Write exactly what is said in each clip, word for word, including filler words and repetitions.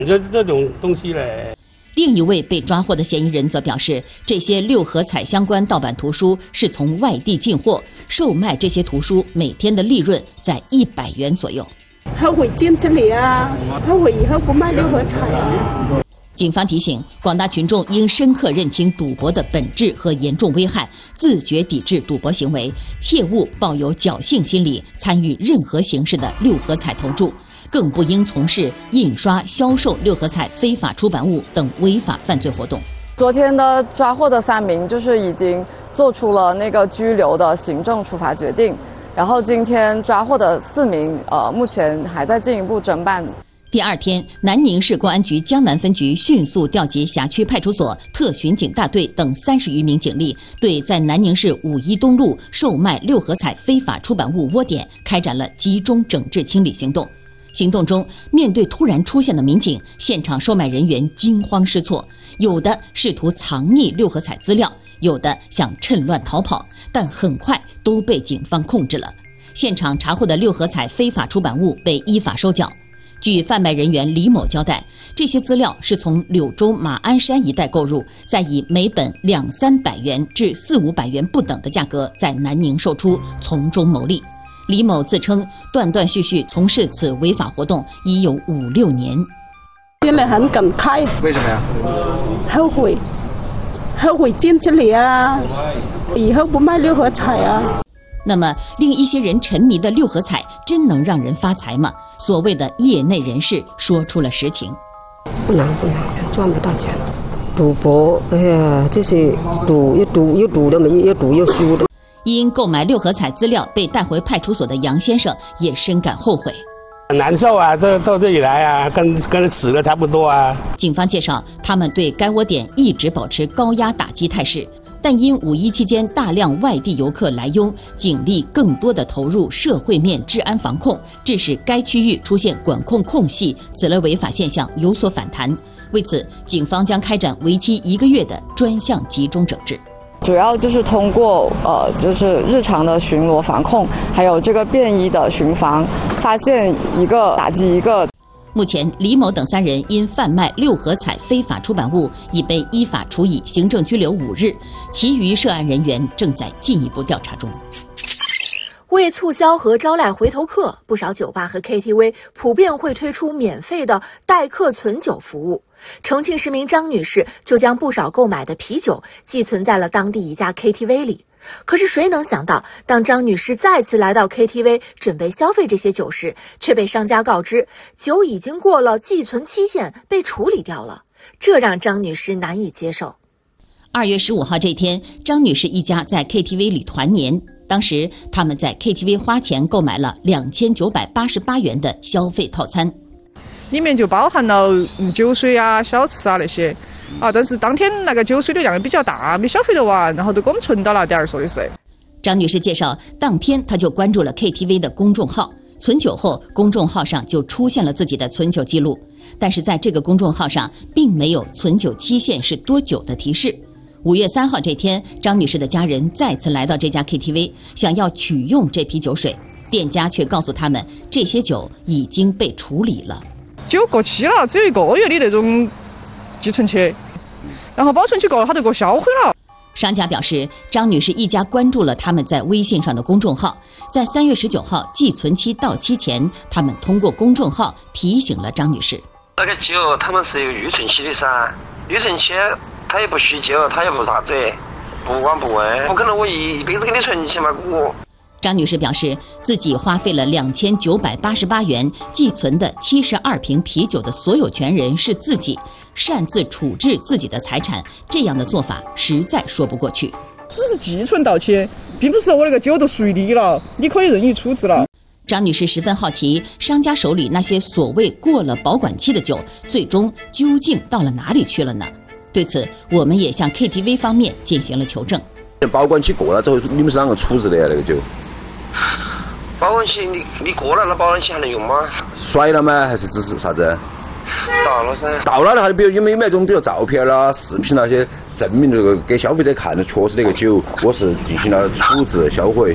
这这种东西呢。 另一位被抓获的嫌疑人则表示，这些六合彩相关盗版图书是从外地进货，售卖这些图书每天的利润在一百元左右。 后悔进这里啊！后悔以后不卖六合彩啊！ 警方提醒广大群众应深刻认清赌博的本质和严重危害，自觉抵制赌博行为，切勿抱有侥幸心理参与任何形式的六合彩投注，更不应从事印刷、销售六合彩非法出版物等违法犯罪活动。 昨天的抓获的三名就是已经做出了那个拘留的行政处罚决定，然后今天抓获的四名，呃，目前还在进一步侦办。 第二天，南宁市公安局江南分局迅速调集辖区派出所、特巡警大队等三十余名警力，对在南宁市五一东路售卖六合彩非法出版物窝点开展了集中整治清理行动。行动中，面对突然出现的民警，现场售卖人员惊慌失措，有的试图藏匿六合彩资料，有的想趁乱逃跑，但很快都被警方控制了。现场查获的六合彩非法出版物被依法收缴。据贩卖人员李某交代，这些资料是从柳州马鞍山一带购入，再以每本两三百元至四五百元不等的价格在南宁售出，从中牟利。李某自称断断续续从事此违法活动已有五六年。 心里很感慨。 为什么呀？ 后悔，后悔进这里啊！以后不卖六合彩啊！ 那么，令一些人沉迷的六合彩真能让人发财吗？所谓的业内人士说出了实情。 不难不难，赚不到钱。赌博，哎呀，这些赌又赌又赌的没，又赌又输的。 因购买六合彩资料被带回派出所的杨先生也深感后悔。 很难受啊，这到这里来啊，跟跟死了差不多啊。 警方介绍，他们对该窝点一直保持高压打击态势。但因五一期间大量外地游客来拥，警力更多的投入社会面治安防控，致使该区域出现管控空隙，此类违法现象有所反弹。为此，警方将开展为期一个月的专项集中整治。 主要就是通过呃，就是日常的巡逻防控，还有这个便衣的巡防，发现一个打击一个。 目前，李某等三人因贩卖六合彩非法出版物，已被依法处以行政拘留五日，其余涉案人员正在进一步调查中。 为促销和招揽回头客，不少酒吧和 K T V 普遍会推出免费的代客存酒服务。重庆市民张女士就将不少购买的啤酒寄存在了当地一家 K T V 里。可是谁能想到，当张女士再次来到 K T V 准备消费这些酒时，却被商家告知酒已经过了寄存期限，被处理掉了，这让张女士难以接受。 二月十五号这天，张女士一家在 K T V 里团年，当时他们在 K T V 花钱购买了两千九百八十八元的消费套餐， 里面就包含了酒水啊、小吃啊那些。啊，但是当天那个酒水的量比较大，没消费得完，然后都给我们存到了点儿，说的是。 张女士介绍，当天她就关注了 K T V 的公众号，存酒后公众号上就出现了自己的存酒记录，但是在这个公众号上并没有存酒期限是多久的提示。五月三号这天，张女士的家人再次来到这家 K T V， 想要取用这批酒水，店家却告诉他们这些酒已经被处理了， 酒过期了，只有一个月的那种寄存期，然后保存期过了，他就给我销毁了。 商家表示，张女士一家关注了他们在微信上的公众号，在三月十九号寄存期到期前，他们通过公众号提醒了张女士。 那个酒他们是有预存期的噻，预存期他也不酗酒，他也不啥子，不管不问，不可能我一一辈子给你存起嘛我。 张女士表示，自己花费了两千九百八十八元寄存的七十二瓶啤酒的所有权人是自己，擅自处置自己的财产，这样的做法实在说不过去。 只是寄存到期，并不是说我那个酒都属于你了，你可以任意处置了。 张女士十分好奇，商家手里那些所谓过了保管期的酒，最终究竟到了哪里去了呢？对此，我们也向 K T V 方面进行了求证。 保管期过了之后，你们是啷个处置的呀？那个酒？ 保管期你你过了，那保管期还能用吗？ 甩了吗？还是只是啥子？ 到了噻。到了的话，比如有没有那种比如照片啦、视频那些证明这个给消费者看的，确实这个酒我是进行了处置销毁。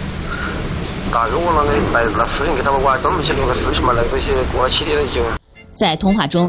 那如果那个来拿视频给他们，我还根本去录个视频嘛，那个些过了期的酒。 在通话中，